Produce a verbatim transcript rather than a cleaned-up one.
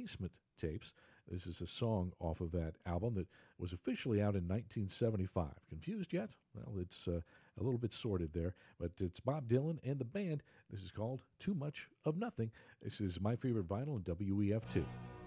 Basement Tapes. This is a song off of that album that was officially out in nineteen seventy-five. Confused yet? Well, it's uh, a little bit sorted there, but it's Bob Dylan and the band. This is called Too Much of Nothing. This is My Favorite Vinyl and W E F two.